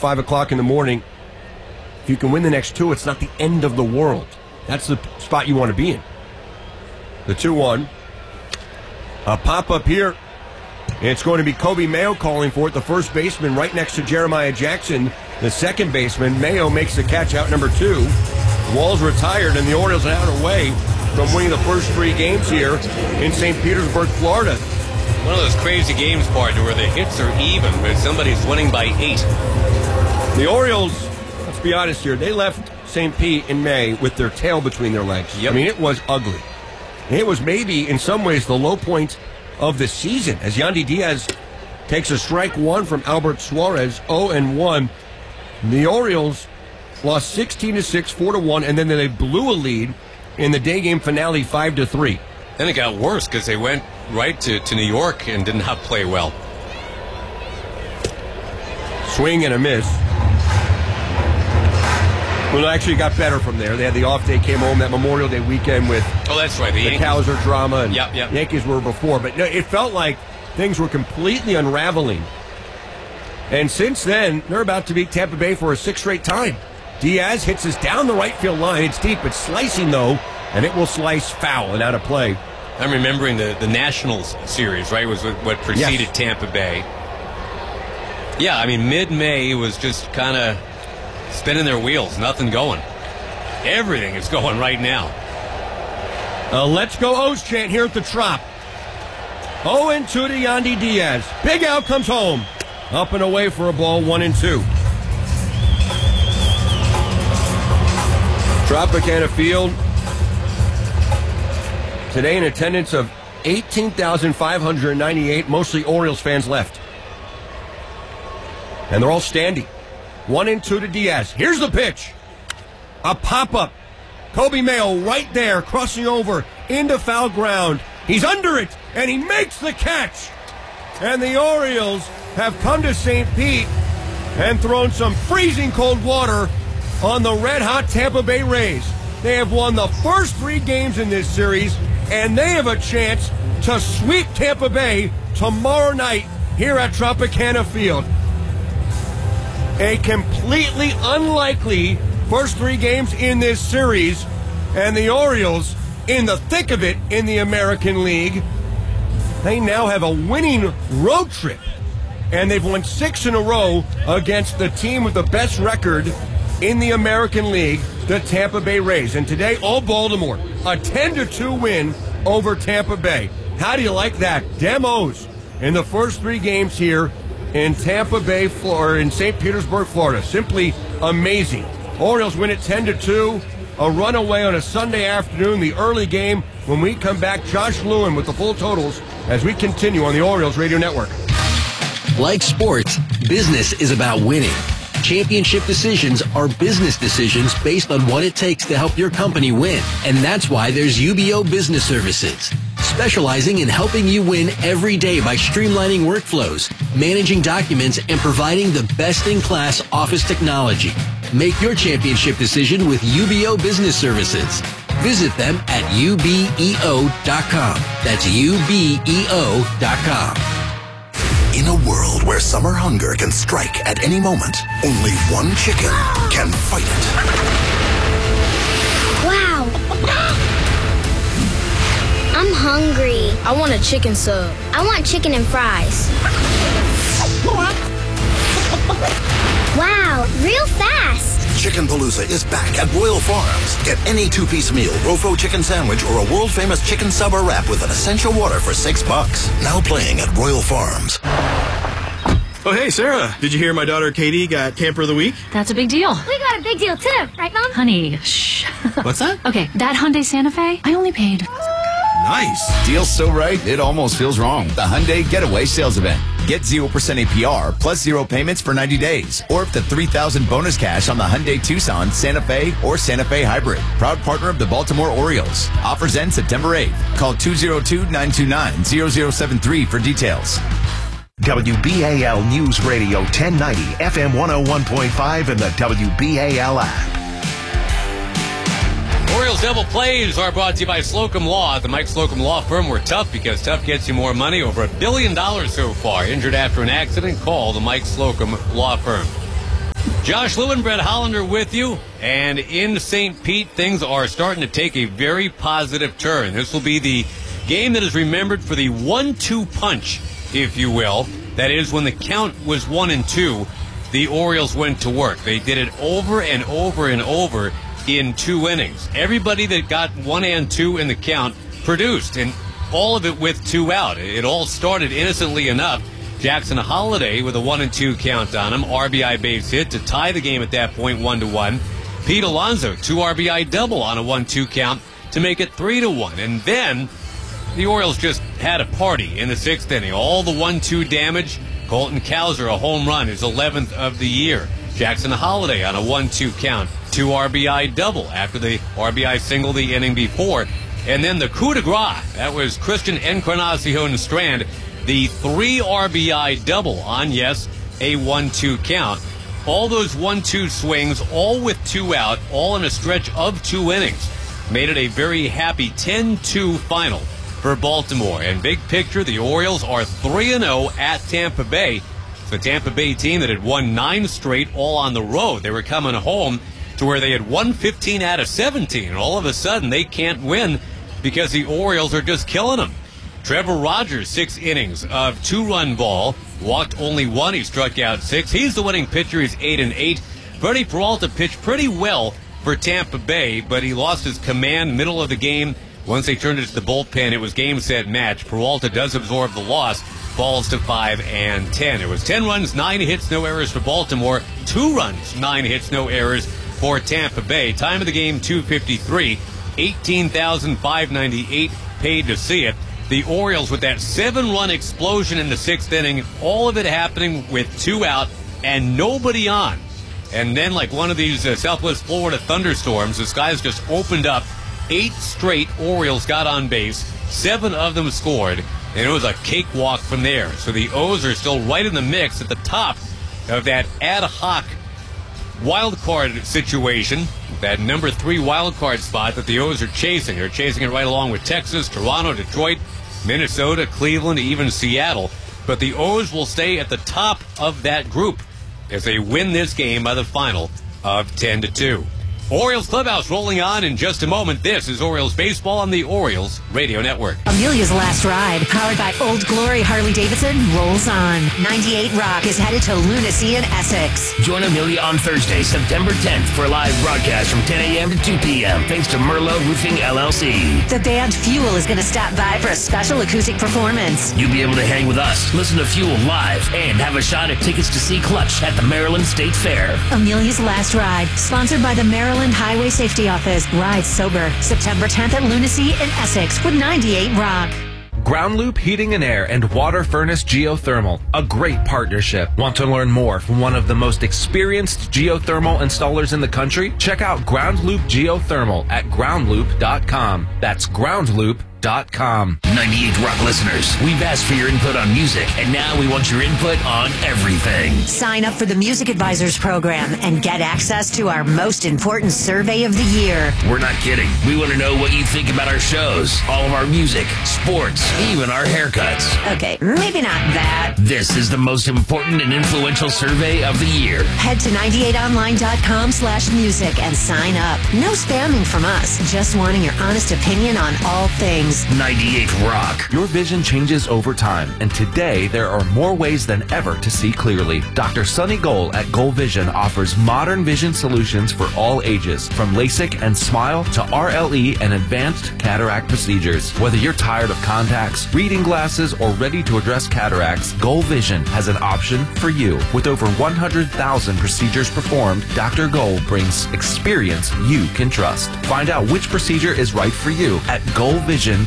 5 o'clock in the morning. If you can win the next two, it's not the end of the world. That's the spot you want to be in. The 2-1. A pop-up here. It's going to be Kobe Mayo calling for it, the first baseman right next to Jeremiah Jackson, the second baseman. Mayo makes the catch out number 2. Wall's retired, and the Orioles are out away from winning the first 3 games here in St. Petersburg, Florida. One of those crazy games, partner, where the hits are even, but somebody's winning by 8. The Orioles, let's be honest here, they left St. Pete in May with their tail between their legs. Yep. I mean, it was ugly. It was maybe, in some ways, the low point of the season as Yandy Diaz takes a strike 1 from Albert Suarez, 0-1. The Orioles lost 16-6, 4-1, and then they blew a lead in the day game finale 5-3. Then it got worse because they went right to New York and did not play well. Swing and a miss. Well, it actually got better from there. They had the off day, came home that Memorial Day weekend with that's right, the Cowser drama. And Yep. Yankees were before. But no, it felt like things were completely unraveling. And since then, they're about to beat Tampa Bay for a 6th straight time. Diaz hits us down the right field line. It's deep. It's slicing, though, and it will slice foul and out of play. I'm remembering the Nationals series, right, was what preceded Yes. Tampa Bay. Yeah, I mean, mid-May was just kind of spinning their wheels, nothing going. Everything is going right now. Let's go O's chant here at the Trop. 0-2 to Yandy Diaz. Big Al comes home. Up and away for a ball, 1-2. Tropicana Field. Today in attendance of 18,598, mostly Orioles fans left. And they're all standing. 1-2 to Diaz. Here's the pitch. A pop-up. Kobe Mayo right there, crossing over into foul ground. He's under it, and he makes the catch. And the Orioles have come to St. Pete and thrown some freezing cold water on the red-hot Tampa Bay Rays. They have won the first 3 games in this series, and they have a chance to sweep Tampa Bay tomorrow night here at Tropicana Field. A completely unlikely first 3 games in this series, and the Orioles in the thick of it in the American League. They now have a winning road trip, and they've won 6 in a row against the team with the best record in the American League, the Tampa Bay Rays. And today, all Baltimore, a 10-2 win over Tampa Bay. How do you like that? Demos in the first 3 games here in Tampa Bay, Florida, in St. Petersburg, Florida. Simply amazing. Orioles win it 10-2. A runaway on a Sunday afternoon, the early game. When we come back, Josh Lewin with the full totals as we continue on the Orioles Radio Network. Like sports, business is about winning. Championship decisions are business decisions based on what it takes to help your company win. And that's why there's UBO Business Services, specializing in helping you win every day by streamlining workflows, managing documents, and providing the best-in-class office technology. Make your championship decision with UBO Business Services. Visit them at ubeo.com. That's ubeo.com. In a world where summer hunger can strike at any moment, only one chicken can fight it. Wow. I'm hungry. I want a chicken sub. I want chicken and fries. Wow, real fast. Chicken Palooza is back at Royal Farms. Get any 2-piece meal, Rofo chicken sandwich, or a world-famous chicken sub or wrap with an essential water for $6. Now playing at Royal Farms. Oh, hey, Sarah. Did you hear my daughter Katie got Camper of the Week? That's a big deal. We got a big deal too, right, Mom? Honey, shh. What's that? Okay, that Hyundai Santa Fe, I only paid. Nice. Deal's so right, it almost feels wrong. The Hyundai Getaway Sales Event. Get 0% APR plus 0 payments for 90 days. Or up to $3,000 bonus cash on the Hyundai Tucson, Santa Fe, or Santa Fe Hybrid. Proud partner of the Baltimore Orioles. Offers end September 8th. Call 202-929-0073 for details. WBAL News Radio 1090, FM 101.5, and the WBAL app. Orioles Double Plays are brought to you by Slocum Law. The Mike Slocum Law Firm, we're tough because tough gets you more money. Over $1 billion so far. Injured after an accident? Call the Mike Slocum Law Firm. Josh Lewin, Brett Hollander with you. And in St. Pete, things are starting to take a very positive turn. This will be the game that is remembered for the 1-2 punch, if you will. That is, when the count was 1-2, the Orioles went to work. They did it over and over and over in 2 innings. Everybody that got 1 and 2 in the count produced, and all of it with 2 out. It all started innocently enough. Jackson Holliday with a 1-2 count on him, RBI base hit to tie the game at that point 1-1. Pete Alonso, 2 RBI double on a 1-2 count to make it 3-1. And then the Orioles just had a party in the 6th inning. All the 1-2 damage. Colton Cowser, a home run, his 11th of the year. Jackson Holliday on a 1-2 count, 2 RBI double after the RBI single the inning before. And then the coup de grace, that was Christian Encarnacion Strand, the 3 RBI double on, yes, a 1-2 count. All those 1-2 swings, all with 2 out, all in a stretch of 2 innings, made it a very happy 10-2 final for Baltimore. And big picture, the Orioles are 3-0 at Tampa Bay. It's the Tampa Bay team that had won 9 straight, all on the road. They were coming home to where they had won 15 out of 17, and all of a sudden they can't win because the Orioles are just killing them. Trevor Rogers, 6 innings of 2-run ball, walked only 1. He struck out 6. He's the winning pitcher. He's 8-8. Freddie Peralta pitched pretty well for Tampa Bay, but he lost his command middle of the game. Once they turned it to the bullpen, it was game, set, match. Peralta does absorb the loss, falls to 5-10. It was 10 runs, 9 hits, no errors for Baltimore. 2 runs, 9 hits, no errors for Tampa Bay. Time of the game, 2:53. 18,598 paid to see it. The Orioles with that 7-run explosion in the 6th inning, all of it happening with 2 out and nobody on. And then, like one of these Southwest Florida thunderstorms, the skies just opened up. 8 straight Orioles got on base, 7 of them scored, and it was a cakewalk from there. So the O's are still right in the mix at the top of that ad hoc wild card situation, that number 3 wild card spot that the O's are chasing. They're chasing it right along with Texas, Toronto, Detroit, Minnesota, Cleveland, even Seattle. But the O's will stay at the top of that group as they win this game by the final of 10-2. Orioles Clubhouse rolling on in just a moment. This is Orioles Baseball on the Orioles Radio Network. Amelia's Last Ride, powered by Old Glory Harley-Davidson, rolls on. 98 Rock is headed to Lunacy in Essex. Join Amelia on Thursday, September 10th for a live broadcast from 10 a.m. to 2 p.m. thanks to Merlot Roofing LLC. The band Fuel is going to stop by for a special acoustic performance. You'll be able to hang with us, listen to Fuel live, and have a shot at tickets to see Clutch at the Maryland State Fair. Amelia's Last Ride, sponsored by the Maryland Highway Safety Office. Ride sober. September 10th at Lunacy in Essex with 98 Rock. Ground Loop Heating and Air and Water Furnace Geothermal, a great partnership. Want to learn more from one of the most experienced geothermal installers in the country? Check out Ground Loop Geothermal at groundloop.com. That's groundloop.com. 98 Rock listeners, we've asked for your input on music, and now we want your input on everything. Sign up for the Music Advisors program and get access to our most important survey of the year. We're not kidding. We want to know what you think about our shows, all of our music, sports, even our haircuts. Okay, maybe not that. This is the most important and influential survey of the year. Head to 98online.com/music and sign up. No spamming from us, just wanting your honest opinion on all things. 98 Rock. Your vision changes over time, and today there are more ways than ever to see clearly. Dr. Sonny Goal at Goal Vision offers modern vision solutions for all ages, from LASIK and SMILE to RLE and advanced cataract procedures. Whether you're tired of contacts, reading glasses, or ready to address cataracts, Goal Vision has an option for you. With over 100,000 procedures performed, Dr. Goal brings experience you can trust. Find out which procedure is right for you at goalvision.com.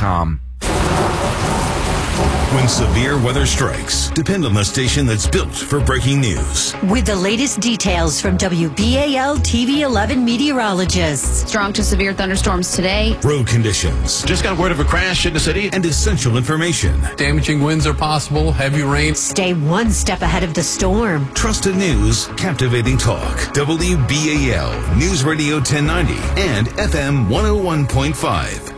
When severe weather strikes, depend on the station that's built for breaking news. With the latest details from WBAL TV 11 meteorologists. Strong to severe thunderstorms today. Road conditions. Just got word of a crash in the city. And essential information. Damaging winds are possible. Heavy rain. Stay one step ahead of the storm. Trusted news, captivating talk. WBAL News Radio 1090 and FM 101.5.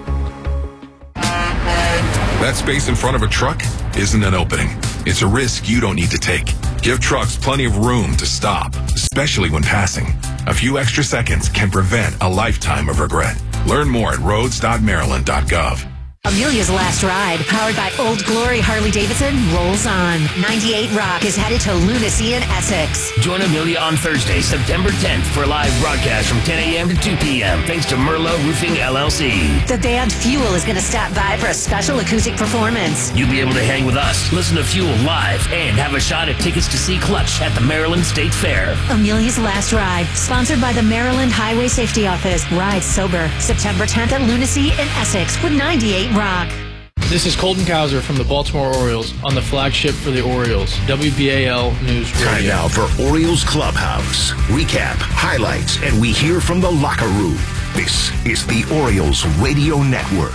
That space in front of a truck isn't an opening. It's a risk you don't need to take. Give trucks plenty of room to stop, especially when passing. A few extra seconds can prevent a lifetime of regret. Learn more at roads.maryland.gov. Amelia's Last Ride, powered by Old Glory Harley-Davidson, rolls on. 98 Rock is headed to Lunacy in Essex. Join Amelia on Thursday, September 10th for a live broadcast from 10 a.m. to 2 p.m. thanks to Merlot Roofing LLC. The band Fuel is going to stop by for a special acoustic performance. You'll be able to hang with us, listen to Fuel live, and have a shot at tickets to see Clutch at the Maryland State Fair. Amelia's Last Ride, sponsored by the Maryland Highway Safety Office. Ride sober. September 10th at Lunacy in Essex with 98 Rock. This is Colton Cowser from the Baltimore Orioles on the flagship for the Orioles, WBAL News Radio. Time now for Orioles Clubhouse. Recap, highlights, and we hear from the locker room. This is the Orioles Radio Network.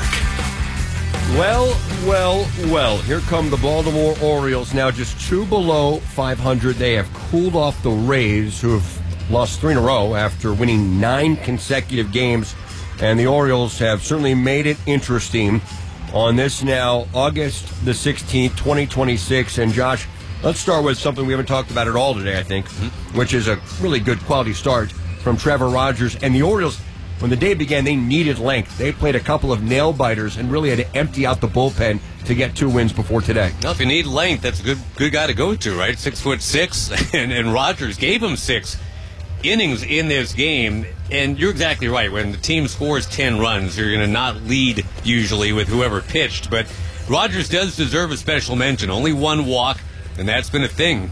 Well, here come the Baltimore Orioles, now just 2 below 500. They have cooled off the Rays, who have lost 3 in a row after winning 9 consecutive games. And the Orioles have certainly made it interesting on this now, August the 16th, 2026. And Josh, let's start with something we haven't talked about at all today, I think, which is a really good quality start from Trevor Rogers. And the Orioles, when the day began, they needed length. They played a couple of nail-biters and really had to empty out the bullpen to get 2 wins before today. Well, if you need length, that's a good guy to go to, right? 6'6", and Rogers gave him 6 innings in this game. And you're exactly right. When the team scores 10 runs, you're going to not lead usually with whoever pitched. But Rogers does deserve a special mention. Only 1 walk, and that's been a thing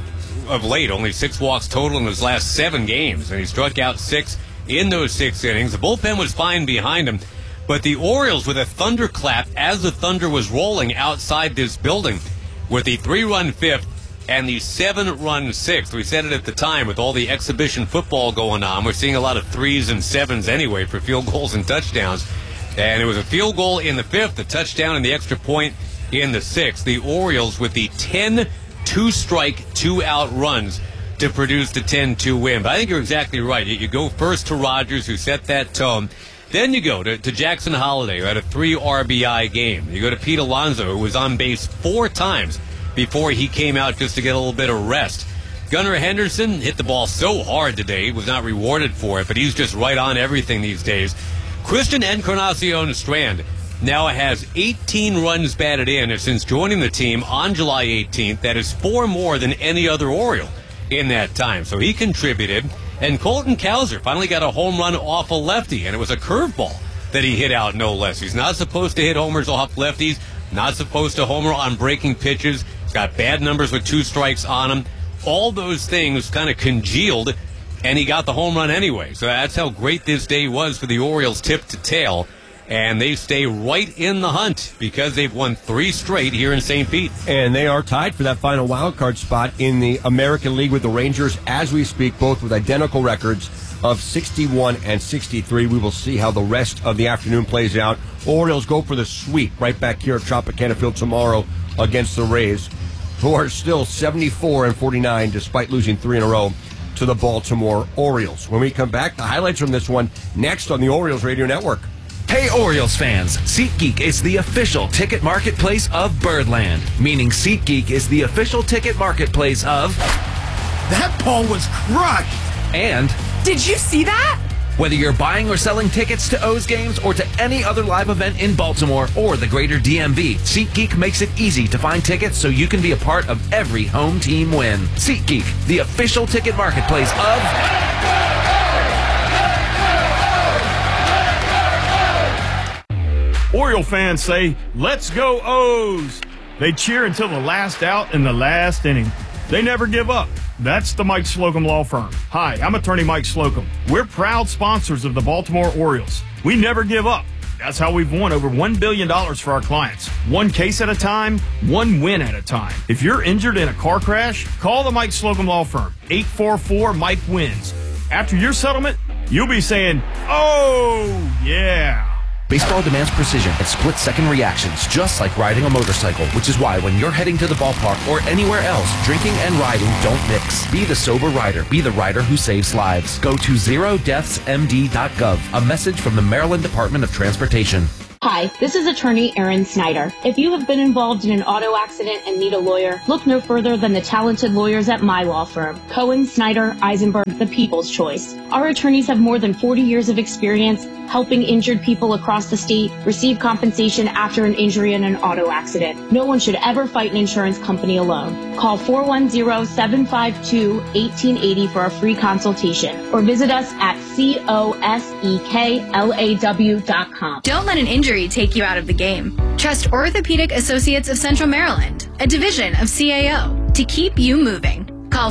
of late. Only 6 walks total in his last 7 games, and he struck out 6 in those 6 innings. The bullpen was fine behind him, but the Orioles with a thunderclap as the thunder was rolling outside this building with the 3-run 5th and the 7-run 6th. We said it at the time, with all the exhibition football going on, we're seeing a lot of 3s and 7s anyway for field goals and touchdowns. And it was a field goal in the 5th, a touchdown, and the extra point in the 6th. The Orioles with the 10 2-strike, 2-out runs to produce the 10-2 win. But I think you're exactly right. You go first to Rogers, who set that tone. Then you go to Jackson Holliday, who had a 3 RBI game. You go to Pete Alonso, who was on base 4 times before he came out just to get a little bit of rest. Gunnar Henderson hit the ball so hard today, was not rewarded for it, but he's just right on everything these days. Christian Encarnacion Strand now has 18 runs batted in since joining the team on July 18th. That is 4 more than any other Oriole in that time. So he contributed. And Colton Cowser finally got a home run off a lefty, and it was a curveball that he hit out, no less. He's not supposed to hit homers off lefties, not supposed to homer on breaking pitches. He's got bad numbers with 2 strikes on him. All those things kind of congealed, and he got the home run anyway. So that's how great this day was for the Orioles, tip to tail. And they stay right in the hunt because they've won 3 straight here in St. Pete. And they are tied for that final wild card spot in the American League with the Rangers as we speak, both with identical records of 61 and 63. We will see how the rest of the afternoon plays out. Orioles go for the sweep right back here at Tropicana Field tomorrow against the Rays, who are still 74 and 49 despite losing 3 in a row to the Baltimore Orioles. When we come back, the highlights from this one next on the Orioles Radio Network. Hey Orioles fans, SeatGeek is the official ticket marketplace of Birdland, meaning SeatGeek is the official ticket marketplace of... That ball was crushed! And... Did you see that? Whether you're buying or selling tickets to O's games or to any other live event in Baltimore or the greater DMV, SeatGeek makes it easy to find tickets so you can be a part of every home team win. SeatGeek, the official ticket marketplace of... Oriole fans say, "Let's go O's." They cheer until the last out in the last inning. They never give up. That's the Mike Slocum Law Firm. Hi, I'm attorney Mike Slocum. We're proud sponsors of the Baltimore Orioles. We never give up. That's how we've won over $1 billion for our clients. 1 case at a time, 1 win at a time. If you're injured in a car crash, call the Mike Slocum Law Firm. 844-MIKE-WINS. After your settlement, you'll be saying, "Oh, yeah." Baseball demands precision and split-second reactions, just like riding a motorcycle, which is why when you're heading to the ballpark or anywhere else, drinking and riding don't mix. Be the sober rider. Be the rider who saves lives. Go to zerodeathsmd.gov. A message from the Maryland Department of Transportation. Hi, this is attorney Erin Snyder. If you have been involved in an auto accident and need a lawyer, look no further than the talented lawyers at my law firm, Cohen, Snyder, Eisenberg, the People's Choice. Our attorneys have more than 40 years of experience helping injured people across the state receive compensation after an injury in an auto accident. No one should ever fight an insurance company alone. Call 410-752-1880 for a free consultation or visit us at COSEKLAW.com. Don't let an injury take you out of the game. Trust Orthopedic Associates of Central Maryland, a division of CAO, to keep you moving. Call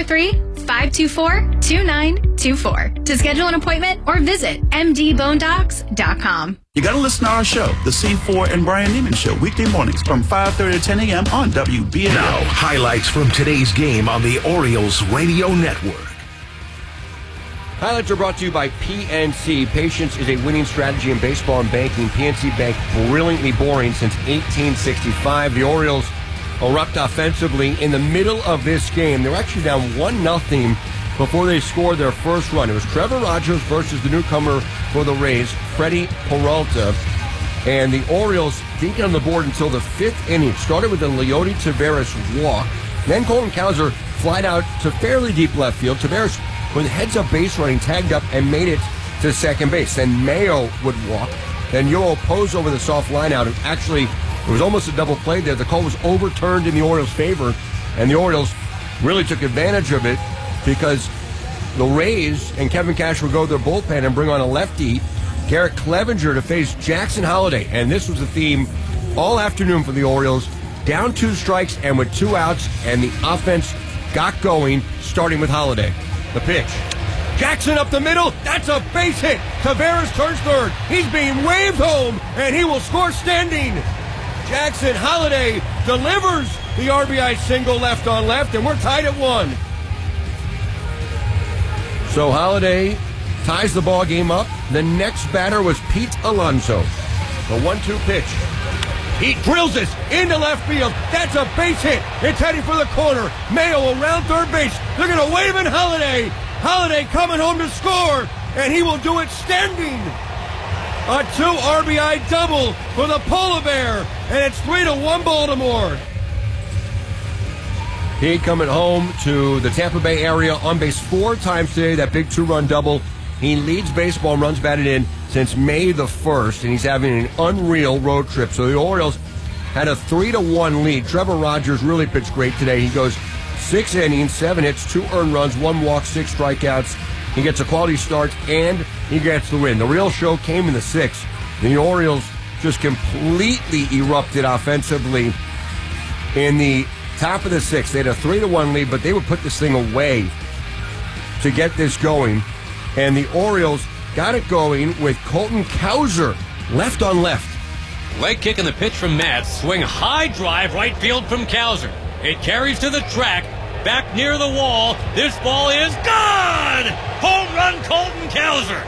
443-524-2924 to schedule an appointment or visit mdbonedocs.com. You got to listen to our show, The C4 and Brian Neiman Show, weekday mornings from 5:30 to 10 a.m. on WBAL. Now, highlights from today's game on the Orioles Radio Network. Highlights are brought to you by PNC. Patience is a winning strategy in baseball and banking. PNC Bank, brilliantly boring since 1865. The Orioles erupt offensively in the middle of this game. They were actually down 1-0 before they scored their first run. It was Trevor Rogers versus the newcomer for the Rays, Freddie Peralta. And the Orioles didn't get on the board until the fifth inning. Started with a Leody Taveras walk. Then Colton Cowser flied out to fairly deep left field. Taveras, with heads-up base running, tagged up and made it to second base. Then Mayo would walk. Then Yoel Pozo over the soft line out. Actually, it was almost a double play there. The call was overturned in the Orioles' favor, and the Orioles really took advantage of it because the Rays and Kevin Cash would go to their bullpen and bring on a lefty, Garrett Clevenger, to face Jackson Holliday. And this was the theme all afternoon for the Orioles. Down 2 strikes and with 2 outs, and the offense got going, starting with Holliday. The pitch. Jackson up the middle. That's a base hit. Taveras turns third. He's being waved home, and he will score standing. Jackson Holliday delivers the RBI single left on left, and we're tied at 1. So Holliday ties the ball game up. The next batter was Pete Alonso. The 1-2 pitch. He drills this into left field. That's a base hit. It's heading for the corner. Mayo around third base. They're going to wave in Holliday. Holliday coming home to score, and he will do it standing. A 2 RBI double for the Polar Bear, and it's 3-1 Baltimore. He coming home to the Tampa Bay area on base 4 times today, that big 2-run double. He leads baseball in runs batted in since May the 1st, and he's having an unreal road trip. So the Orioles had a 3-1 lead. Trevor Rogers really pitched great today. He goes 6 innings, 7 hits, 2 earned runs, 1 walk, 6 strikeouts. He gets a quality start, and he gets the win. The real show came in the 6th. The Orioles just completely erupted offensively in the top of the 6th. They had a 3-1 lead, but they would put this thing away to get this going. And the Orioles got it going with Colton Cowser, left on left. Leg kick in the pitch from Matt. Swing high drive right field from Cowser. It carries to the track. Back near the wall. This ball is gone! Home run, Colton Cowser.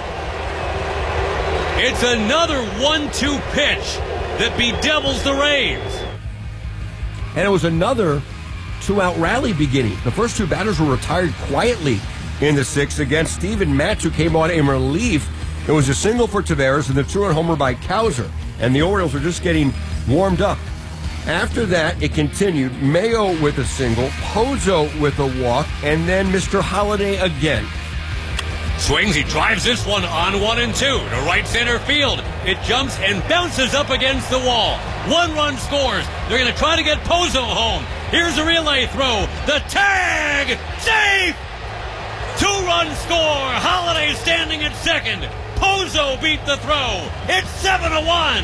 It's another 1-2 pitch that bedevils the Rays. And it was another 2-out rally beginning. The first 2 batters were retired quietly in the 6th against Steven Matz, who came on in relief. It was a single for Taveras and the 2-run homer by Cowser. And the Orioles were just getting warmed up. After that, it continued. Mayo with a single, Pozo with a walk, and then Mr. Holliday again. Swings, he drives this one on 1 and 2 to right center field. It jumps and bounces up against the wall. 1 run scores. They're going to try to get Pozo home. Here's a relay throw. The tag! Safe! 2-run score. Holliday standing at second. Pozo beat the throw. It's 7-1.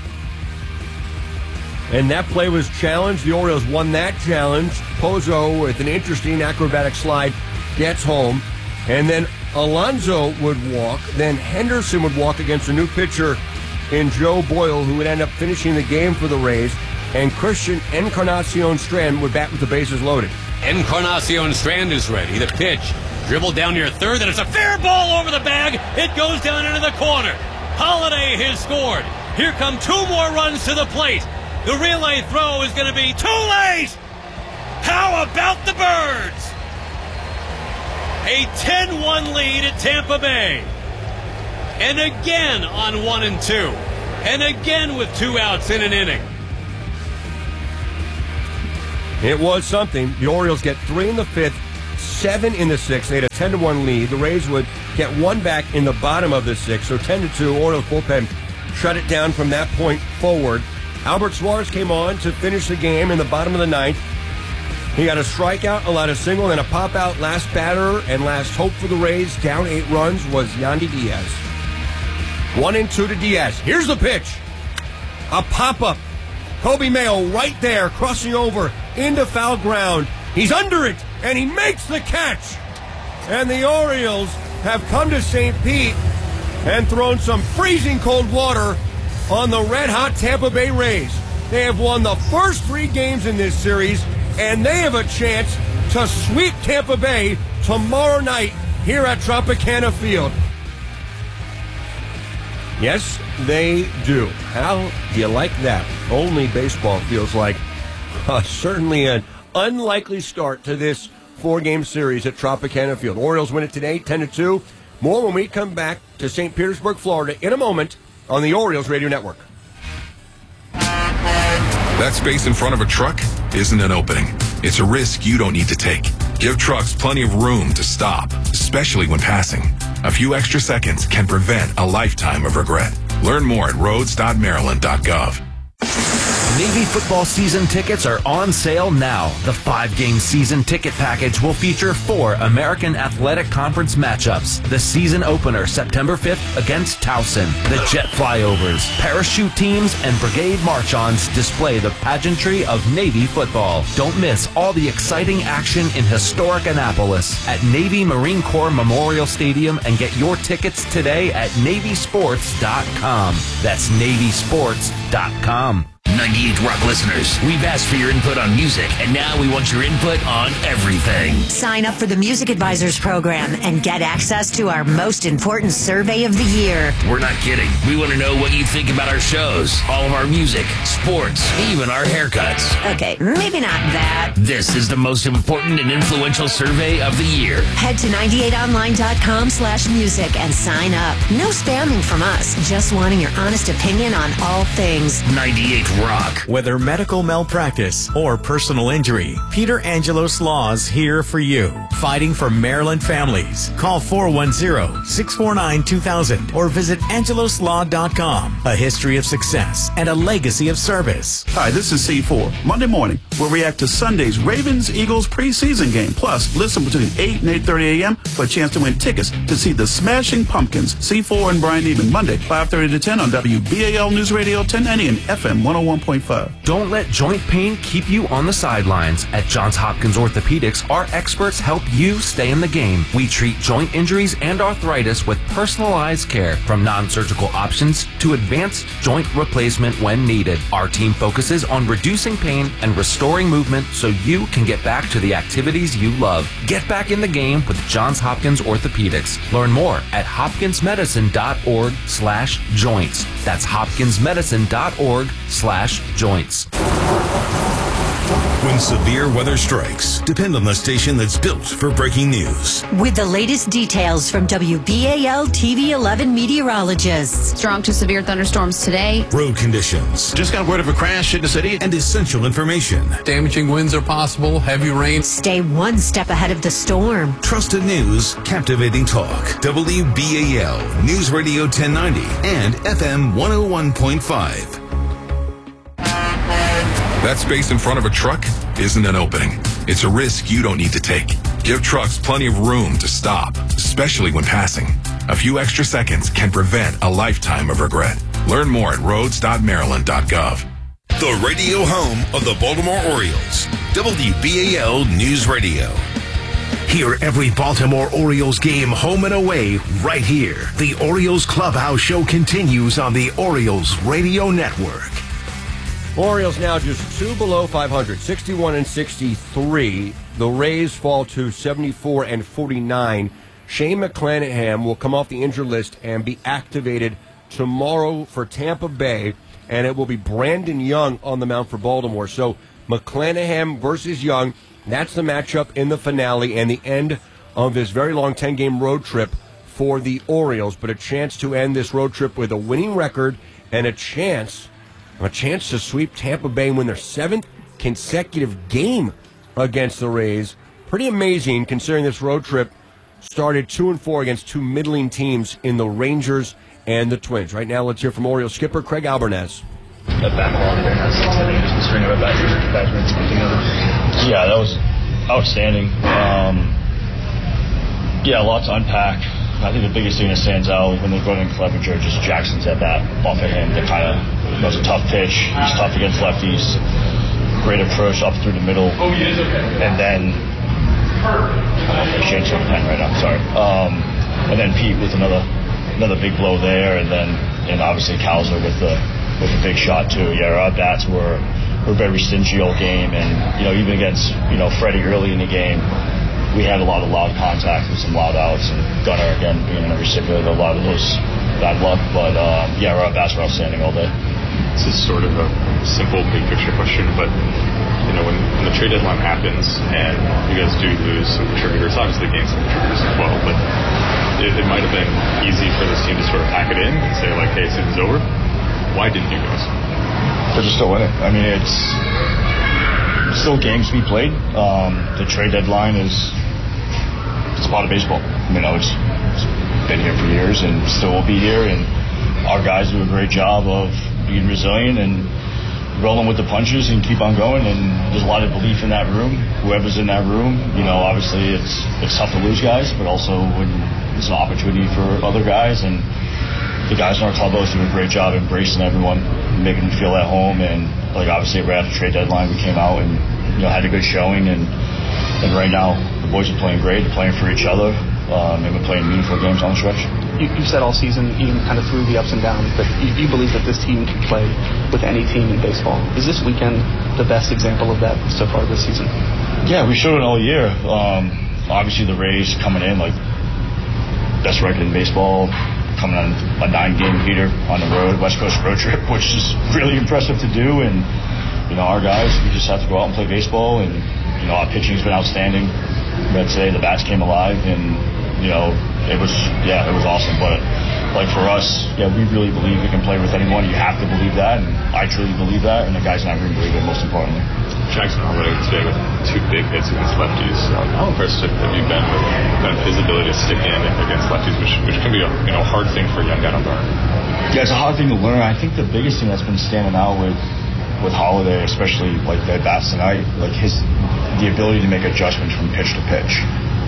And that play was challenged. The Orioles won that challenge. Pozo, with an interesting acrobatic slide, gets home. And then Alonso would walk. Then Henderson would walk against a new pitcher in Joe Boyle, who would end up finishing the game for the Rays. And Christian Encarnacion Strand would bat with the bases loaded. Encarnacion Strand is ready. The pitch. Dribble down near third, and it's a fair ball over the bag. It goes down into the corner. Holliday has scored. Here come 2 more runs to the plate. The relay throw is going to be too late. How about the Birds? A 10-1 lead at Tampa Bay. And again on 1 and 2. and again with 2 outs in an inning. It was something. The Orioles get 3 in the 5th, 7 in the 6th. They had a 10-1 lead. The Rays would get 1 back in the bottom of the 6th. So 10-2, Orioles bullpen shut it down from that point forward. Albert Suarez came on to finish the game in the bottom of the 9th. He got a strikeout, allowed a single, and a pop-out. Last batter and last hope for the Rays, down 8 runs, was Yandy Diaz. 1-2 to Diaz. Here's the pitch. A pop-up. Kobe Mayo right there, crossing over into foul ground. He's under it, and he makes the catch. And the Orioles have come to St. Pete and thrown some freezing cold water on the red-hot Tampa Bay Rays. They have won the first 3 games in this series, and they have a chance to sweep Tampa Bay tomorrow night here at Tropicana Field. Yes, they do. How do you like that? Only baseball feels like certainly an unlikely start to this 4-game series at Tropicana Field. Orioles win it today, 10-2. More when we come back to St. Petersburg, Florida in a moment on the Orioles Radio Network. That space in front of a truck isn't an opening. It's a risk you don't need to take. Give trucks plenty of room to stop, especially when passing. A few extra seconds can prevent a lifetime of regret. Learn more at roads.maryland.gov. Navy football season tickets are on sale now. The 5-game season ticket package will feature 4 American Athletic Conference matchups. The season opener, September 5th, against Towson. The jet flyovers, parachute teams, and brigade march-ons display the pageantry of Navy football. Don't miss all the exciting action in historic Annapolis at Navy Marine Corps Memorial Stadium, and get your tickets today at NavySports.com. That's NavySports.com. 98 Rock listeners, we've asked for your input on music, and now we want your input on everything. Sign up for the Music Advisors program and get access to our most important survey of the year. We're not kidding. We want to know what you think about our shows, all of our music, sports, even our haircuts. Okay, maybe not that. This is the most important and influential survey of the year. Head to 98online.com/music and sign up. No spamming from us, just wanting your honest opinion on all things 98 Rock. Whether medical malpractice or personal injury, Peter Angelos Law is here for you. Fighting for Maryland families. Call 410-649-2000 or visit angeloslaw.com. A history of success and a legacy of service. Hi, this is C4. Monday morning, we'll react to Sunday's Ravens-Eagles preseason game. Plus, listen between 8 and 8:30 a.m. for a chance to win tickets to see the Smashing Pumpkins. C4 and Brian Neiman, Monday, 5:30 to 10 on WBAL News Radio 1090 and FM 101.5. Don't let joint pain keep you on the sidelines. At Johns Hopkins Orthopedics, our experts help you stay in the game. We treat joint injuries and arthritis with personalized care, from non-surgical options to advanced joint replacement when needed. Our team focuses on reducing pain and restoring movement so you can get back to the activities you love. Get back in the game with Johns Hopkins Orthopedics. Learn more at hopkinsmedicine.org/joints. That's hopkinsmedicine.org/joints. When severe weather strikes, depend on the station that's built for breaking news. With the latest details from WBAL TV 11 meteorologists. Strong to severe thunderstorms today. Road conditions. Just got word of a crash in the city. And essential information. Damaging winds are possible, heavy rain. Stay one step ahead of the storm. Trusted news, captivating talk. WBAL News Radio 1090 and FM 101.5. That space in front of a truck isn't an opening. It's a risk you don't need to take. Give trucks plenty of room to stop, especially when passing. A few extra seconds can prevent a lifetime of regret. Learn more at roads.maryland.gov. The radio home of the Baltimore Orioles. WBAL News Radio. Hear every Baltimore Orioles game home and away right here. The Orioles Clubhouse Show continues on the Orioles Radio Network. Orioles now just 2 below 500, 61-63. The Rays fall to 74-49. Shane McClanahan will come off the injured list and be activated tomorrow for Tampa Bay, and it will be Brandon Young on the mound for Baltimore. So McClanahan versus Young, that's the matchup in the finale and the end of this very long 10-game road trip for the Orioles, but a chance to end this road trip with a winning record and a chance to sweep Tampa Bay and win their 7th consecutive game against the Rays. Pretty amazing considering this road trip started 2-4 against two middling teams in the Rangers and the Twins. Right now, let's hear from Orioles skipper Craig Albernaz. That back quality there, that's just the string of it back together. Yeah, that was outstanding. Yeah, a lot to unpack. I think the biggest thing that stands out when they're going in Clevenger, just Jackson's at bat off of him. That kind of was a tough pitch. He's tough against lefties. Great approach up through the middle. And then I changed my pen right now. Sorry. And then Pete with another big blow there, and obviously Cowser with a big shot too. Yeah, our bats were very stingy all game, and even against Freddie early in the game, we had a lot of loud contact with some loud outs, and Gunnar again being a recipient of a lot of those bad luck. But our bats were outstanding all day. This is sort of a simple big picture question, but when the trade deadline happens and you guys do lose some contributors, obviously gain some contributors as well, but it might have been easy for this team to sort of pack it in and say like, hey, season's over. Why didn't you guys? They're just still in it. I mean, it's still games to be played. The trade deadline it's part of baseball. It's been here for years and still will be here, and our guys do a great job of being resilient and rolling with the punches and keep on going, and there's a lot of belief in that room. Whoever's in that room, obviously it's tough to lose guys, but also when it's an opportunity for other guys, and the guys in our clubhouse do a great job embracing everyone, making them feel at home. And obviously right after trade deadline, we came out and had a good showing, and right now the boys are playing great. They're playing for each other, and we're playing meaningful games on the stretch. You've said all season, even kind of through the ups and downs, that you believe that this team can play with any team in baseball. Is this weekend the best example of that so far this season? Yeah, we showed it all year. Obviously the Rays coming in best record in baseball, coming on a 9-game heater on the road, West Coast road trip, which is really impressive to do. And our guys, we just have to go out and play baseball, and our pitching's been outstanding. But today the bats came alive, and it was awesome. But for us, we really believe we can play with anyone. You have to believe that, and I truly believe that, and the guys in that room believe it, most importantly. Jackson Harmon today with 2 big hits against lefties. How impressed have you been with kind of his ability to stick in against lefties, which can be a hard thing for a young guy to learn? Yeah, it's a hard thing to learn. I think the biggest thing that's been standing out with Holiday, especially the bats tonight, the ability to make adjustments from pitch to pitch.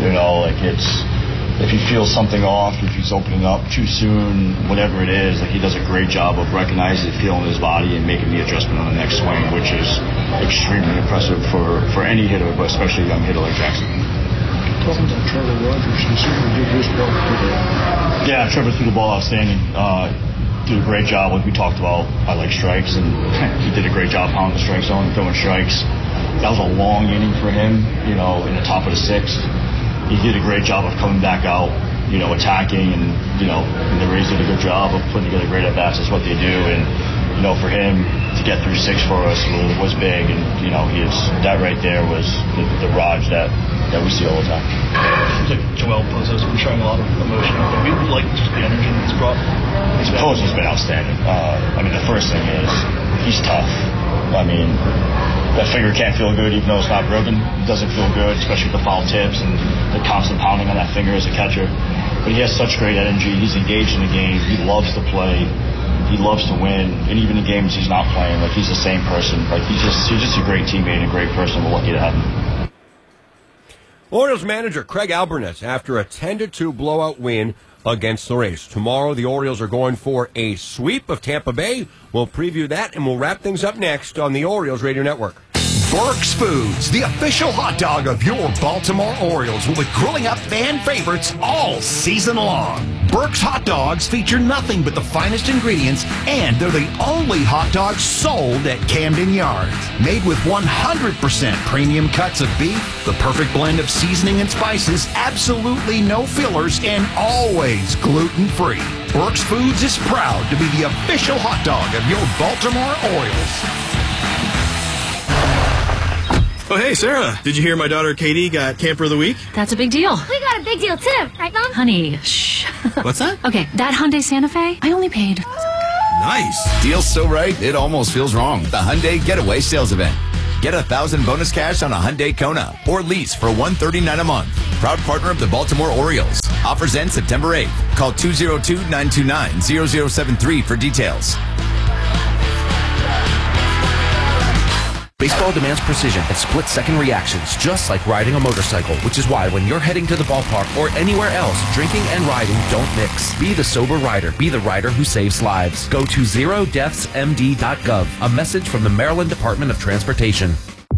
If he feels something off, if he's opening up too soon, whatever it is, he does a great job of recognizing it, feeling his body, and making the adjustment on the next swing, which is extremely impressive for any hitter, but especially a young hitter like Jackson. Talking about Trevor Rogers, he certainly did his part today. Yeah, Trevor threw the ball outstanding. Did a great job. Like we talked about, I like strikes, and he did a great job pounding the strike zone, throwing strikes. That was a long inning for him, in the top of the 6th. He did a great job of coming back out, attacking, and the Rays did a good job of putting together great at-bats. That's what they do, and for him to get through 6 for us was big, and that right there was the Raj that we see all the time. Seems like Joel Pozo's been showing a lot of emotion. We like just the energy that's brought. Pozo's been outstanding. The first thing is he's tough. That finger can't feel good even though it's not broken. It doesn't feel good, especially with the foul tips and the constant pounding on that finger as a catcher. But he has such great energy. He's engaged in the game. He loves to play. He loves to win. And even in games he's not playing, he's the same person. He's just a great teammate and a great person. We're lucky to have him. Orioles manager Craig Albernaz after a 10-2 blowout win against the Rays. Tomorrow, the Orioles are going for a sweep of Tampa Bay. We'll preview that, and we'll wrap things up next on the Orioles Radio Network. Burke's Foods, the official hot dog of your Baltimore Orioles, will be grilling up fan favorites all season long. Burke's hot dogs feature nothing but the finest ingredients, and they're the only hot dogs sold at Camden Yards. Made with 100% premium cuts of beef, the perfect blend of seasoning and spices, absolutely no fillers, and always gluten-free. Burke's Foods is proud to be the official hot dog of your Baltimore Orioles. Oh, hey, Sarah, did you hear my daughter Katie got Camper of the Week? That's a big deal. We got a big deal, too. Right, Mom? Honey, shh. What's that? Okay, that Hyundai Santa Fe, I only paid Nice. Deal's so right, it almost feels wrong. The Hyundai Getaway Sales Event. Get $1,000 bonus cash on a Hyundai Kona or lease for $139 a month. Proud partner of the Baltimore Orioles. Offers end September 8th. Call 202-929-0073 for details. Baseball demands precision and split-second reactions, just like riding a motorcycle, which is why when you're heading to the ballpark or anywhere else, drinking and riding don't mix. Be the sober rider. Be the rider who saves lives. Go to zerodeathsmd.gov. A message from the Maryland Department of Transportation.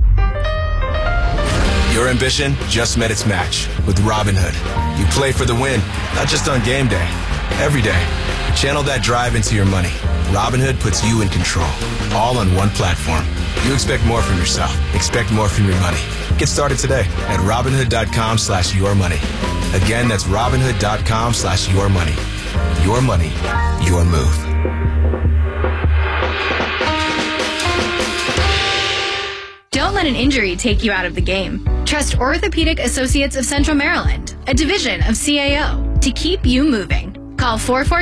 Your ambition just met its match with Robinhood. You play for the win, not just on game day, every day. Channel that drive into your money. Robinhood puts you in control, all on one platform. You expect more from yourself. Expect more from your money. Get started today at Robinhood.com/yourmoney. Again, that's Robinhood.com/yourmoney. Your money, your move. Don't let an injury take you out of the game. Trust Orthopedic Associates of Central Maryland, a division of CAO, to keep you moving. Call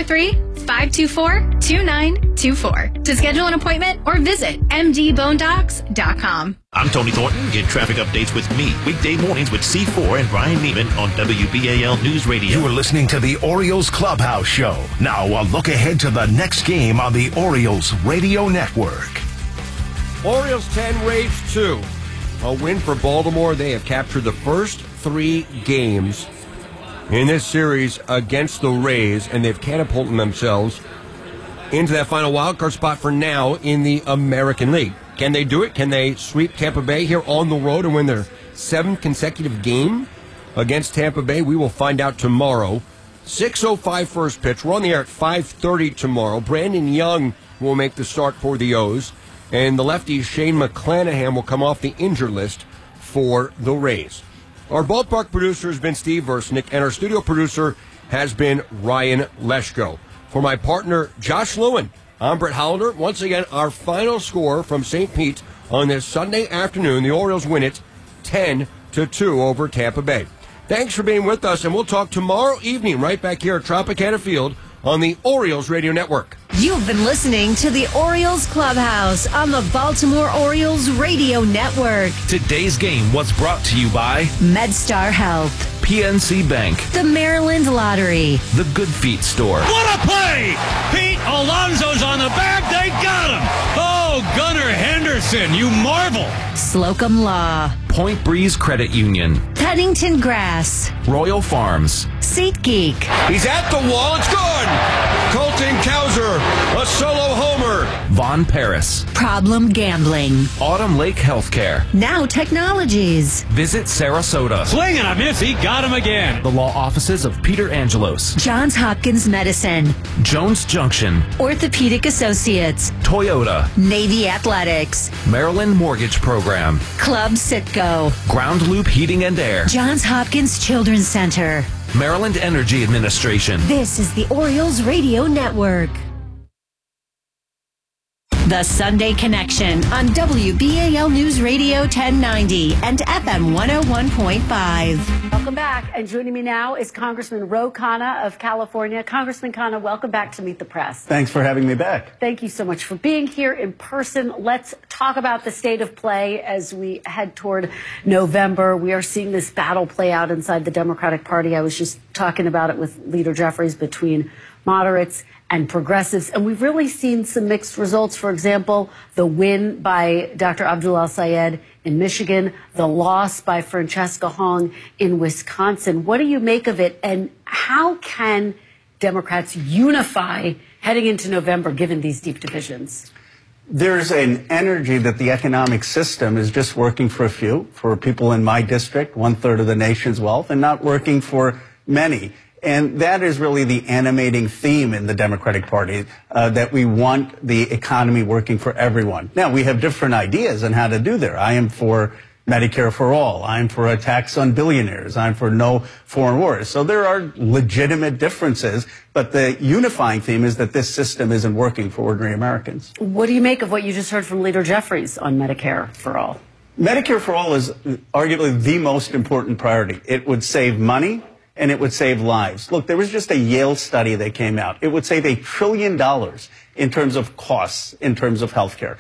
443-524-2924 to schedule an appointment or visit mdbonedocs.com. I'm Tony Thornton. Get traffic updates with me weekday mornings with C4 and Brian Neiman on WBAL News Radio. You are listening to the Orioles Clubhouse Show. Now a look ahead to the next game on the Orioles Radio Network. Orioles 10, Rays 2. A win for Baltimore. They have captured the first 3 games in this series against the Rays, and they've catapulted themselves into that final wildcard spot for now in the American League. Can they do it? Can they sweep Tampa Bay here on the road and win their 7th consecutive game against Tampa Bay? We will find out tomorrow. 6:05 first pitch. We're on the air at 5:30 tomorrow. Brandon Young will make the start for the O's, and the lefty Shane McClanahan will come off the injured list for the Rays. Our ballpark producer has been Steve Versnick, and our studio producer has been Ryan Leshko. For my partner, Josh Lewin, I'm Brett Hollander. Once again, our final score from St. Pete on this Sunday afternoon. The Orioles win it 10-2 over Tampa Bay. Thanks for being with us, and we'll talk tomorrow evening right back here at Tropicana Field on the Orioles Radio Network. You've been listening to the Orioles Clubhouse on the Baltimore Orioles Radio Network. Today's game was brought to you by MedStar Health, PNC Bank, the Maryland Lottery, the Good Feet Store. What a play! Pete Alonso's on the back. They got him. Oh, Gunnar Henderson, you marvel. Slocum Law, Point Breeze Credit Union, Pennington Grass, Royal Farms, SeatGeek. He's at the wall. It's good. Colton Cowser, a solo homer. Von Paris, Problem Gambling, Autumn Lake Healthcare, Now Technologies, Visit Sarasota, Swing and a miss. He got him again. the law offices of Peter Angelos, Johns Hopkins Medicine, Jones Junction, Orthopedic Associates, Toyota, Navy Athletics, Maryland Mortgage Program, Club Sitco, Ground Loop Heating and Air, Johns Hopkins Children's Center. Maryland Energy Administration. This is the Orioles Radio Network. The Sunday Connection on WBAL News Radio 1090 and FM 101.5. Welcome back. And joining me now is Congressman Ro Khanna of California. Congressman Khanna, welcome back to Meet the Press. Thanks for having me back. Thank you so much for being here in person. Let's talk about the state of play as we head toward November. We are seeing this battle play out inside the Democratic Party. I was just talking about it with Leader Jeffries between moderates and progressives. And we've really seen some mixed results. For example, the win by Dr. Abdul El-Sayed in Michigan, the loss by Francesca Hong in Wisconsin. What do you make of it? And how can Democrats unify heading into November, given these deep divisions? There's an energy that the economic system is just working for a few, for people in my district, 1/3 of the nation's wealth, and not working for many. And that is really the animating theme in the Democratic Party, that we want the economy working for everyone. Now, we have different ideas on how to do that. I am for Medicare for all. I'm for a tax on billionaires. I'm for no foreign wars. So there are legitimate differences, but the unifying theme is that this system isn't working for ordinary Americans. What do you make of what you just heard from Leader Jeffries on Medicare for all? Medicare for all is arguably the most important priority. It would save money, and it would save lives. Look, there was just a Yale study that came out. It would save $1 trillion in terms of costs, in terms of healthcare.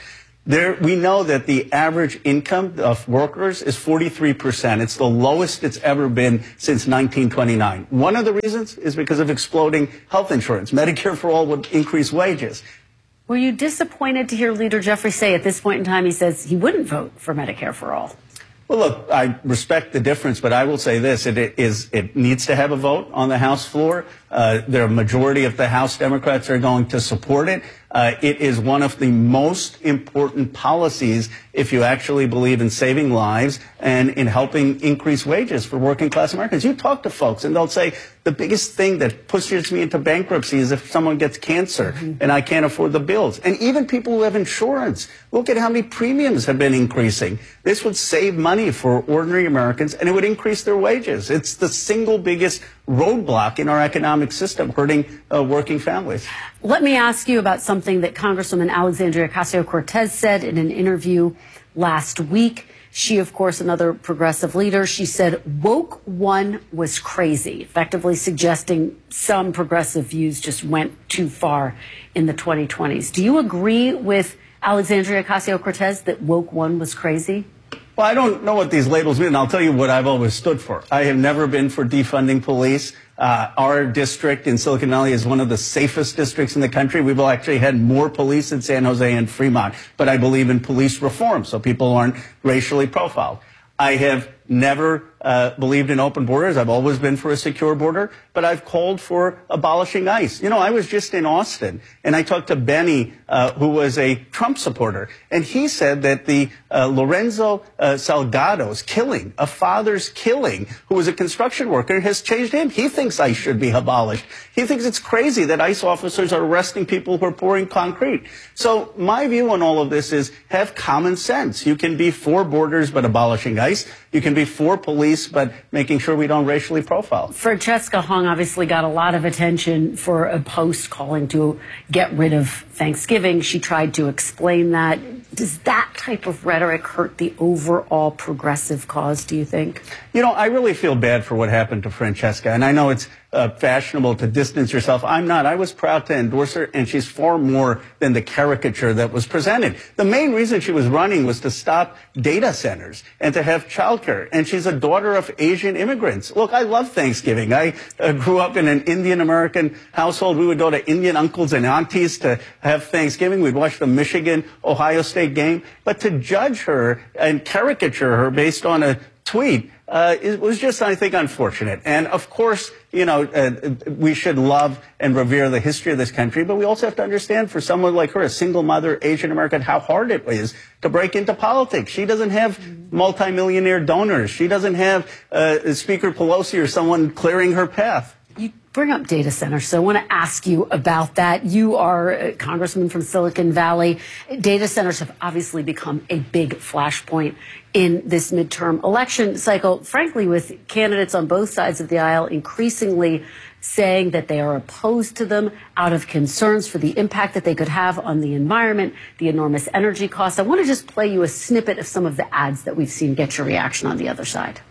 We know that the average income of workers is 43%. It's the lowest it's ever been since 1929. One of the reasons is because of exploding health insurance. Medicare for All would increase wages. Were you disappointed to hear Leader Jeffries say at this point in time he says he wouldn't vote for Medicare for All? Well, look, I respect the difference, but I will say this. It needs to have a vote on the House floor. The majority of the House Democrats are going to support it. It is one of the most important policies if you actually believe in saving lives and in helping increase wages for working class Americans. You talk to folks and they'll say the biggest thing that pushes me into bankruptcy is if someone gets cancer and I can't afford the bills. And even people who have insurance, look at how many premiums have been increasing. This would save money for ordinary Americans and it would increase their wages. It's the single biggest roadblock in our economic system, hurting working families. Let me ask you about something that Congresswoman Alexandria Ocasio-Cortez said in an interview last week. She, of course, another progressive leader, she said woke one was crazy, effectively suggesting some progressive views just went too far in the 2020s. Do you agree with Alexandria Ocasio-Cortez that woke one was crazy? Well, I don't know what these labels mean, and I'll tell you what I've always stood for. I have never been for defunding police. Our district in Silicon Valley is one of the safest districts in the country. We've actually had more police in San Jose and Fremont, but I believe in police reform so people aren't racially profiled. I have never believed in open borders. I've always been for a secure border, but I've called for abolishing ICE. You know, I was just in Austin, and I talked to Benny, who was a Trump supporter, and he said that the Lorenzo Salgado's killing, a father's killing, who was a construction worker, has changed him. He thinks ICE should be abolished. He thinks it's crazy that ICE officers are arresting people who are pouring concrete. So my view on all of this is have common sense. You can be for borders but abolishing ICE. You can be for police, but making sure we don't racially profile. Francesca Hong obviously got a lot of attention for a post calling to get rid of Thanksgiving. She tried to explain that. Does that type of rhetoric hurt the overall progressive cause, do you think? You know, I really feel bad for what happened to Francesca, and I know it's fashionable to distance yourself. I'm not. I was proud to endorse her, and she's far more than the caricature that was presented. The main reason she was running was to stop data centers and to have childcare, and she's a daughter of Asian immigrants. Look, I love Thanksgiving. I grew up in an Indian-American household. We would go to Indian uncles and aunties to have Thanksgiving. We'd watch the Michigan-Ohio State game. But to judge her and caricature her based on a tweet, it was just, I think, unfortunate. And, of course, you know, we should love and revere the history of this country, but we also have to understand for someone like her, a single mother, Asian American, how hard it is to break into politics. She doesn't have multimillionaire donors. She doesn't have Speaker Pelosi or someone clearing her path. You bring up data centers, so I want to ask you about that. You are a congressman from Silicon Valley. Data centers have obviously become a big flashpoint in this midterm election cycle, frankly, with candidates on both sides of the aisle increasingly saying that they are opposed to them out of concerns for the impact that they could have on the environment, the enormous energy costs. I want to just play you a snippet of some of the ads that we've seen. Get your reaction on the other side.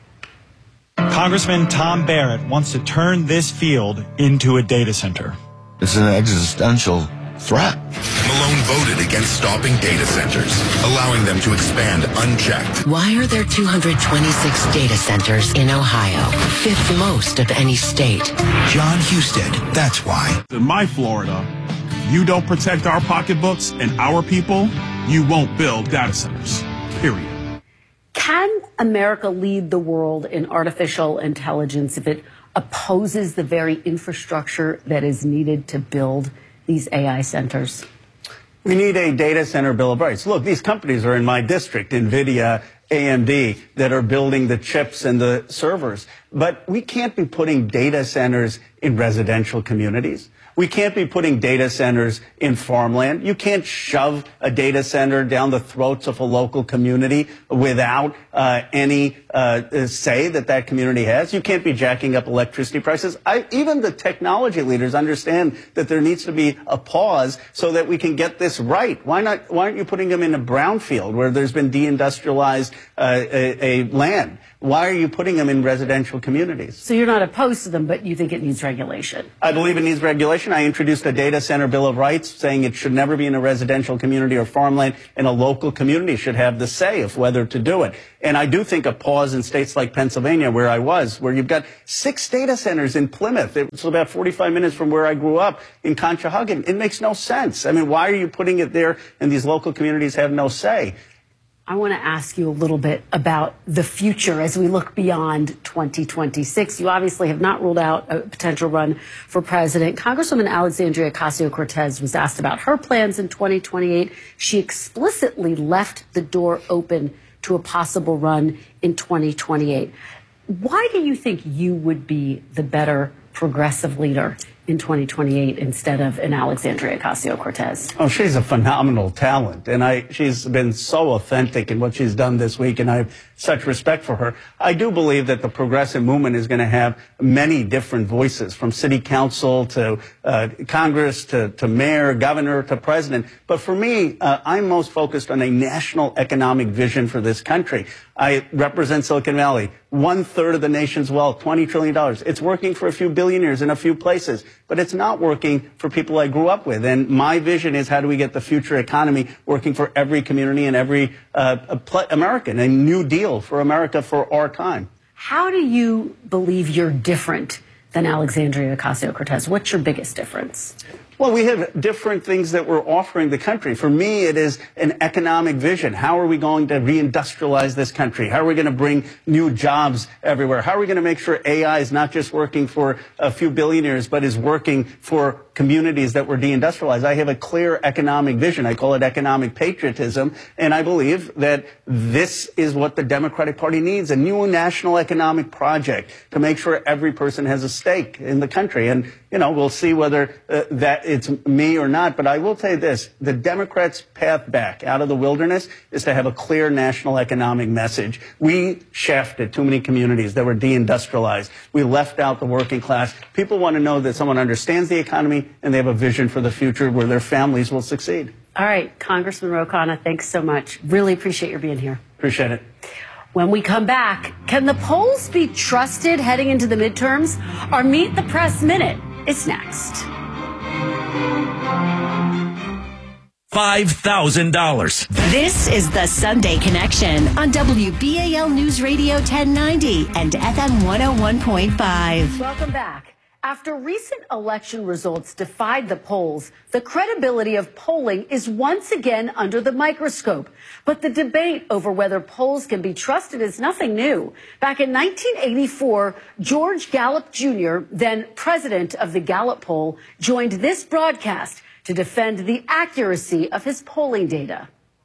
Congressman Tom Barrett wants to turn this field into a data center. It's an existential threat. Malone voted against stopping data centers, allowing them to expand unchecked. Why are there 226 data centers in Ohio, fifth most of any state? John Husted, that's why. In my Florida, you don't protect our pocketbooks and our people, you won't build data centers, period. Can America lead the world in artificial intelligence if it opposes the very infrastructure that is needed to build these AI centers? We need a data center bill of rights. Look, these companies are in my district, NVIDIA, AMD, that are building the chips and the servers. But we can't be putting data centers in residential communities. We can't be putting data centers in farmland. You can't shove a data center down the throats of a local community without any say that that community has. You can't be jacking up electricity prices. Even the technology leaders understand that there needs to be a pause so that we can get this right. Why aren't you putting them in a brownfield where there's been deindustrialized land? Why are you putting them in residential communities? So you're not opposed to them, but you think it needs regulation? I believe it needs regulation. I introduced a data center bill of rights saying it should never be in a residential community or farmland, and a local community should have the say of whether to do it. And I do think a pause in states like Pennsylvania, where I was, where you've got 6 data centers in Plymouth. It's about 45 minutes from where I grew up in Conshohocken. It makes no sense. I mean, why are you putting it there and these local communities have no say? I want to ask you a little bit about the future as we look beyond 2026. You obviously have not ruled out a potential run for president. Congresswoman Alexandria Ocasio-Cortez was asked about her plans in 2028. She explicitly left the door open to a possible run in 2028. Why do you think you would be the better progressive leader in 2028 instead of an Alexandria Ocasio-Cortez? Oh, she's a phenomenal talent, and she's been so authentic in what she's done this week, and I have such respect for her. I do believe that the progressive movement is going to have many different voices, from city council to Congress to mayor, governor to president. But for me, I'm most focused on a national economic vision for this country. I represent Silicon Valley, 1/3 of the nation's wealth, $20 trillion. It's working for a few billionaires in a few places, but it's not working for people I grew up with. And my vision is, how do we get the future economy working for every community and every American, a new deal for America for our time. How do you believe you're different than Alexandria Ocasio-Cortez? What's your biggest difference? Well, we have different things that we're offering the country. For me, it is an economic vision. How are we going to reindustrialize this country? How are we going to bring new jobs everywhere? How are we going to make sure AI is not just working for a few billionaires, but is working for communities that were deindustrialized? I have a clear economic vision. I call it economic patriotism. And I believe that this is what the Democratic Party needs, a new national economic project to make sure every person has a stake in the country. And, you know, we'll see whether that it's me or not. But I will tell you this, the Democrats' path back out of the wilderness is to have a clear national economic message. We shafted too many communities that were deindustrialized. We left out the working class. People want to know that someone understands the economy and they have a vision for the future where their families will succeed. All right, Congressman Ro Khanna, thanks so much. Really appreciate your being here. Appreciate it. When we come back, can the polls be trusted heading into the midterms? Our Meet the Press Minute is next. $5,000. This is the Sunday Connection on WBAL News Radio 1090 and FM 101.5. Welcome back. After recent election results defied the polls, the credibility of polling is once again under the microscope. But the debate over whether polls can be trusted is nothing new. Back in 1984, George Gallup Jr., then president of the Gallup poll, joined this broadcast to defend the accuracy of his polling data.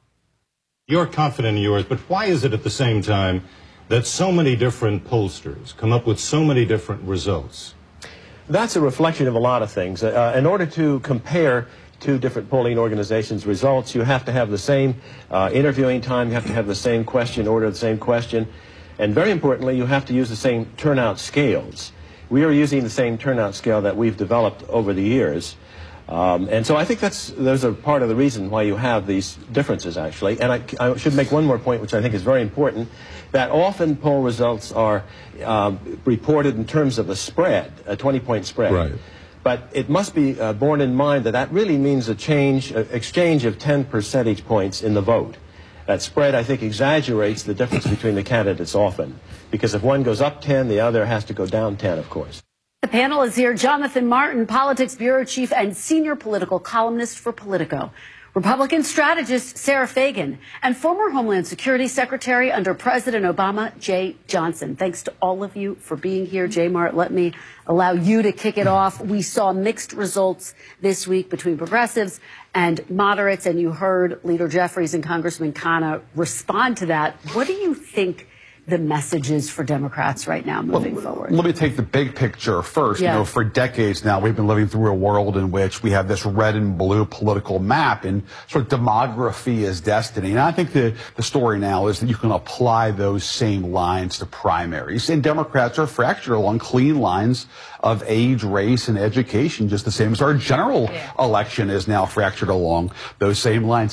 You're confident in yours, but why is it at the same time that so many different pollsters come up with so many different results? That's a reflection of a lot of things. In order to compare two different polling organizations' results, you have to have the same interviewing time, you have to have the same question, order the same question, and very importantly, you have to use the same turnout scales. We are using the same turnout scale that we've developed over the years. And so I think those are part of the reason why you have these differences, actually. And I should make one more point, which I think is very important, that often poll results are reported in terms of a spread, a 20-point spread. Right. But it must be borne in mind that that really means exchange of 10 percentage points in the vote. That spread, I think, exaggerates the difference between the candidates often, because if one goes up 10, the other has to go down 10, of course. The panel is here. Jonathan Martin, Politics Bureau Chief and Senior Political Columnist for Politico. Republican strategist Sarah Fagan, and former Homeland Security Secretary under President Obama, Jeh Johnson. Thanks to all of you for being here. Jay Mart, let me allow you to kick it off. We saw mixed results this week between progressives and moderates, and you heard Leader Jeffries and Congressman Khanna respond to that. What do you think the messages for Democrats right now moving forward? Let me take the big picture first. Yeah. You know, for decades now, we've been living through a world in which we have this red and blue political map, and sort of demography is destiny. And I think the story now is that you can apply those same lines to primaries. And Democrats are fractured along clean lines of age, race, and education, just the same as our general election is now fractured along those same lines.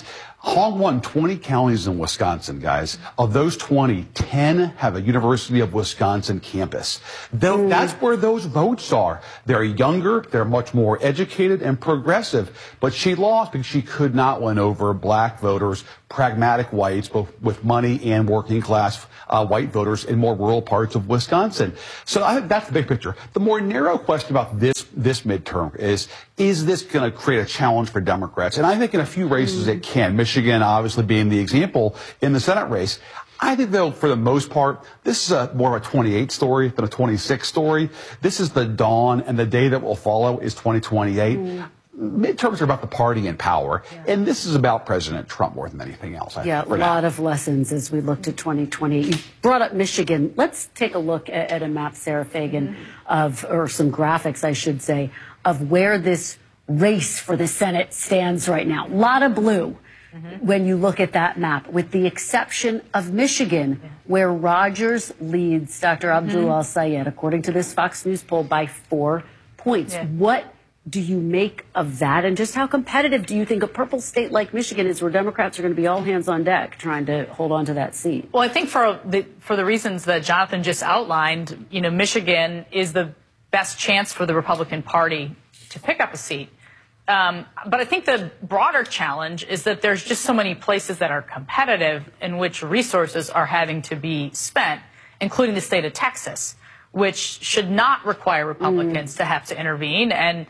Hong won 20 counties in Wisconsin, guys. Of those 20, 10 have a University of Wisconsin campus. That's where those votes are. They're younger, they're much more educated and progressive, but she lost because she could not win over black voters, pragmatic whites, both with money and working class white voters in more rural parts of Wisconsin. So I think that's the big picture. The more narrow question about this midterm is this going to create a challenge for Democrats? And I think in a few races it can. Michigan obviously being the example in the Senate race. I think, though, for the most part, this is more of a 28 story than a 26 story. This is the dawn, and the day that will follow is 2028. Midterms are about the party in power, and this is about President Trump more than anything else. A lot of lessons as we looked at 2020. You brought up Michigan. Let's take a look at a map, Sarah Fagan, or some graphics, I should say, of where this race for the Senate stands right now. A lot of blue when you look at that map, with the exception of Michigan, where Rogers leads Dr. Abdul Al-Sayed, according to this Fox News poll, by 4 points. What do you make of that, and just how competitive do you think a purple state like Michigan is, where Democrats are going to be all hands on deck trying to hold on to that seat? Well, I think for the reasons that Jonathan just outlined, Michigan is the best chance for the Republican Party to pick up a seat. But I think the broader challenge is that there's just so many places that are competitive in which resources are having to be spent, including the state of Texas, which should not require Republicans to have to intervene.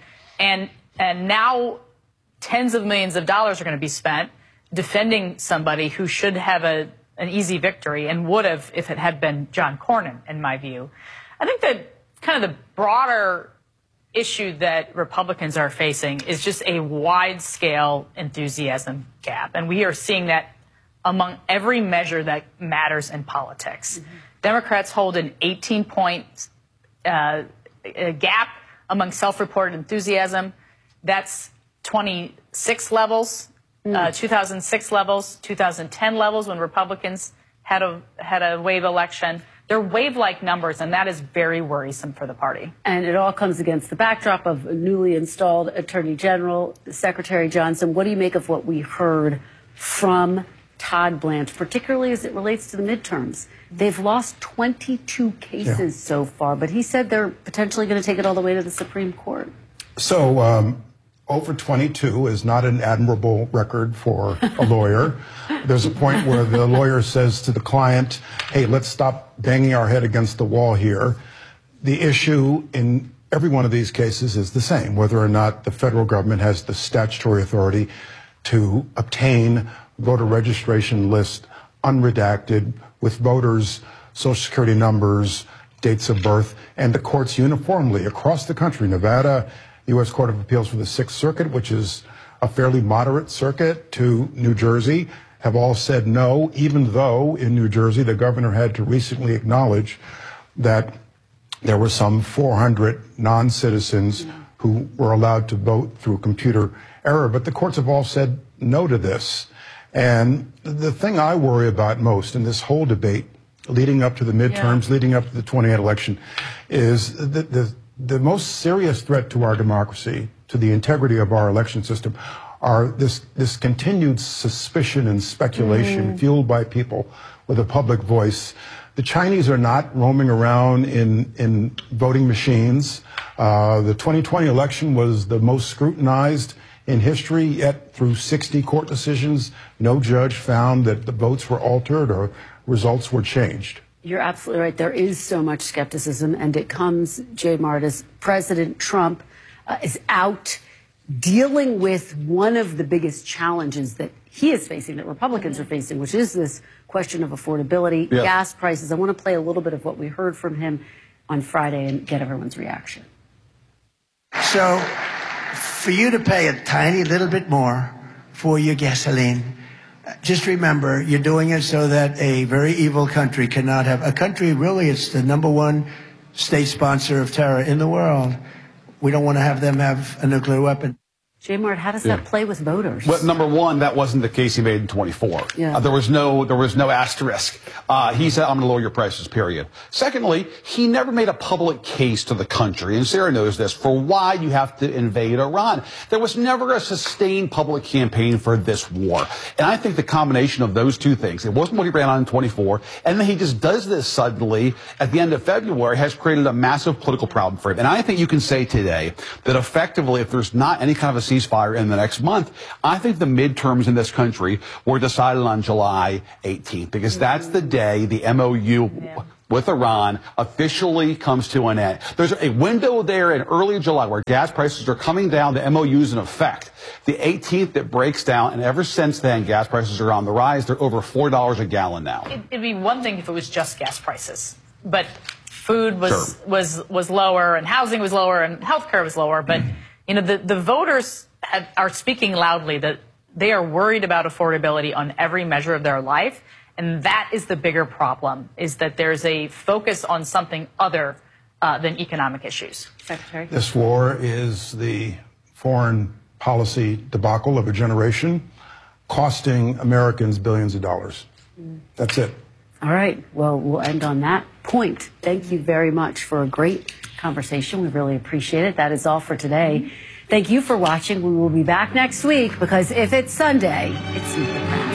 And now tens of millions of dollars are going to be spent defending somebody who should have an easy victory, and would have if it had been John Cornyn, in my view. I think that kind of the broader issue that Republicans are facing is just a wide-scale enthusiasm gap. And we are seeing that among every measure that matters in politics. Democrats hold an 18-point gap among self-reported enthusiasm. That's 26 levels, 2006 levels, 2010 levels when Republicans had a wave election. They're wave-like numbers, and that is very worrisome for the party. And it all comes against the backdrop of a newly installed Attorney General, Secretary Johnson. What do you make of what we heard from Todd Blanche, particularly as it relates to the midterms? They've lost 22 cases so far, but he said they're potentially going to take it all the way to the Supreme Court. So over 22 is not an admirable record for a lawyer. There's a point where the lawyer says to the client, hey, let's stop banging our head against the wall here. The issue in every one of these cases is the same, whether or not the federal government has the statutory authority to obtain voter registration list unredacted with voters' social security numbers, dates of birth, and the courts uniformly across the country, Nevada, U.S. Court of Appeals for the Sixth Circuit, which is a fairly moderate circuit, to New Jersey, have all said no, even though in New Jersey the governor had to recently acknowledge that there were some 400 non-citizens who were allowed to vote through computer error. But the courts have all said no to this. And the thing I worry about most in this whole debate leading up to the midterms, leading up to the 2028 election, is the most serious threat to our democracy, to the integrity of our election system, are this continued suspicion and speculation fueled by people with a public voice. The Chinese are not roaming around in voting machines. The 2020 election was the most scrutinized in history, yet through 60 court decisions, no judge found that the votes were altered or results were changed. You're absolutely right. There is so much skepticism, and it comes, Jay Mart, as President Trump is out dealing with one of the biggest challenges that he is facing, that Republicans are facing, which is this question of affordability, gas prices. I want to play a little bit of what we heard from him on Friday and get everyone's reaction. So, for you to pay a tiny little bit more for your gasoline, just remember, you're doing it so that a very evil country cannot have a country. Really, it's the #1 state sponsor of terror in the world. We don't want to have them have a nuclear weapon. J. Mart, how does that play with voters? Well, number one, that wasn't the case he made in 24. Yeah. There was no asterisk. He said, I'm going to lower your prices, period. Secondly, he never made a public case to the country, and Sarah knows this, for why you have to invade Iran. There was never a sustained public campaign for this war. And I think the combination of those two things, it wasn't what he ran on in 24, and then he just does this suddenly at the end of February, has created a massive political problem for him. And I think you can say today that effectively, if there's not any kind of a ceasefire in the next month, I think the midterms in this country were decided on July 18th, because that's the day the MOU with Iran officially comes to an end. There's a window there in early July where gas prices are coming down, the MOU's in effect. The 18th it breaks down, and ever since then, gas prices are on the rise. They're over $4 a gallon now. It'd be one thing if it was just gas prices, but food was lower, and housing was lower, and healthcare was lower, but you know, the voters are speaking loudly that they are worried about affordability on every measure of their life. And that is the bigger problem, is that there's a focus on something other than economic issues. Secretary? This war is the foreign policy debacle of a generation, costing Americans billions of dollars. That's it. All right. Well, we'll end on that point. Thank you very much for a great conversation. We really appreciate it. That is all for today. Thank you for watching. We will be back next week, because if it's Sunday, it's